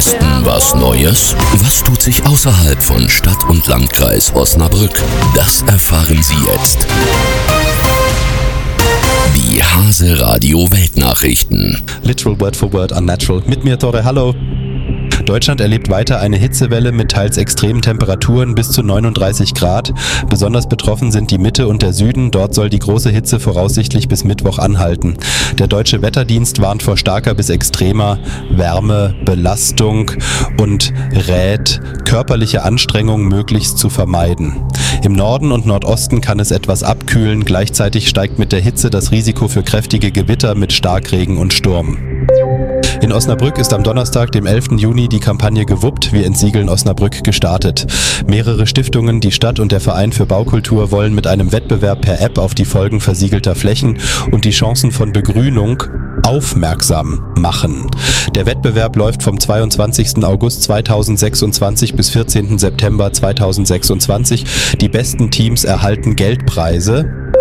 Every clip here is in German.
Osten was Neues? Was tut sich außerhalb von Stadt und Landkreis Osnabrück? Das erfahren Sie jetzt. Die Hase Radio Weltnachrichten. Literal Word for Word Unnatural. Mit mir Tore, hallo. Deutschland erlebt weiter eine Hitzewelle mit teils extremen Temperaturen bis zu 39 Grad. Besonders betroffen sind die Mitte und der Süden. Dort soll die große Hitze voraussichtlich bis Mittwoch anhalten. Der Deutsche Wetterdienst warnt vor starker bis extremer Wärmebelastung und rät, körperliche Anstrengung möglichst zu vermeiden. Im Norden und Nordosten kann es etwas abkühlen. Gleichzeitig steigt mit der Hitze das Risiko für kräftige Gewitter mit Starkregen und Sturm. In Osnabrück ist am Donnerstag, dem 11. Juni, die Kampagne Gewuppt, wir entsiegeln Osnabrück gestartet. Mehrere Stiftungen, die Stadt und der Verein für Baukultur wollen mit einem Wettbewerb per App auf die Folgen versiegelter Flächen und die Chancen von Begrünung aufmerksam machen. Der Wettbewerb läuft vom 22. August 2026 bis 14. September 2026. Die besten Teams erhalten Geldpreise.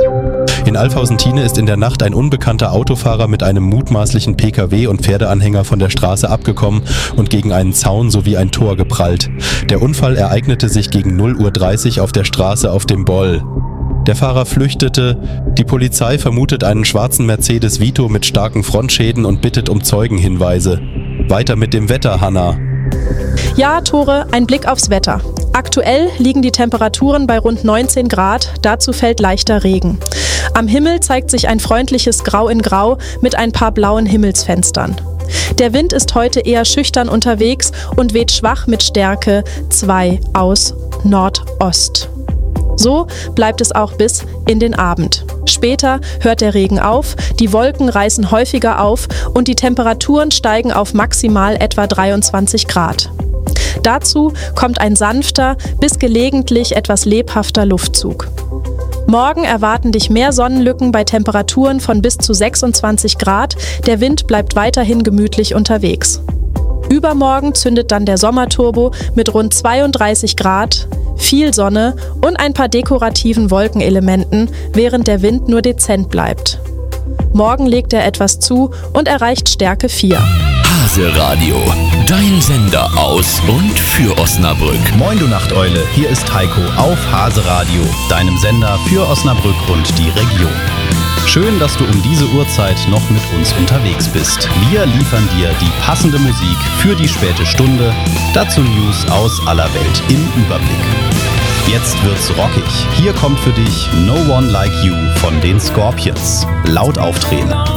In Alfhausen-Thiene ist in der Nacht ein unbekannter Autofahrer mit einem mutmaßlichen PKW und Pferdeanhänger von der Straße abgekommen und gegen einen Zaun sowie ein Tor geprallt. Der Unfall ereignete sich gegen 0:30 Uhr auf der Straße auf dem Boll. Der Fahrer flüchtete. Die Polizei vermutet einen schwarzen Mercedes Vito mit starken Frontschäden und bittet um Zeugenhinweise. Weiter mit dem Wetter, Hanna. Ja, Tore, ein Blick aufs Wetter. Aktuell liegen die Temperaturen bei rund 19 Grad, dazu fällt leichter Regen. Am Himmel zeigt sich ein freundliches Grau in Grau mit ein paar blauen Himmelsfenstern. Der Wind ist heute eher schüchtern unterwegs und weht schwach mit Stärke 2 aus Nordost. So bleibt es auch bis in den Abend. Später hört der Regen auf, die Wolken reißen häufiger auf und die Temperaturen steigen auf maximal etwa 23 Grad. Dazu kommt ein sanfter bis gelegentlich etwas lebhafter Luftzug. Morgen erwarten dich mehr Sonnenlücken bei Temperaturen von bis zu 26 Grad. Der Wind bleibt weiterhin gemütlich unterwegs. Übermorgen zündet dann der Sommerturbo mit rund 32 Grad, viel Sonne und ein paar dekorativen Wolkenelementen, während der Wind nur dezent bleibt. Morgen legt er etwas zu und erreicht Stärke 4. Hase Radio, dein Sender aus und für Osnabrück. Moin du Nachteule, hier ist Heiko auf Hase Radio, deinem Sender für Osnabrück und die Region. Schön, dass du um diese Uhrzeit noch mit uns unterwegs bist. Wir liefern dir die passende Musik für die späte Stunde, dazu News aus aller Welt im Überblick. Jetzt wird's rockig. Hier kommt für dich No One Like You von den Scorpions. Laut aufdrehen.